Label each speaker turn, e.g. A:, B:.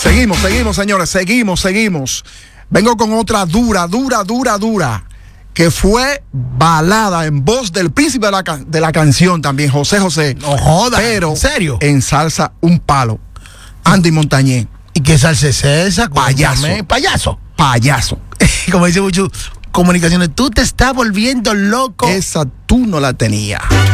A: Seguimos, señores, seguimos. Vengo con otra dura, que fue balada en voz del príncipe de la canción también, José José.
B: No jodas,
A: pero
B: ¿en serio?
A: En salsa un palo, Andy Montañez.
B: ¿Y qué salsa es esa?
A: Payaso.
B: Como dice mucho, comunicaciones, tú te estás volviendo loco.
A: Esa tú no la tenías.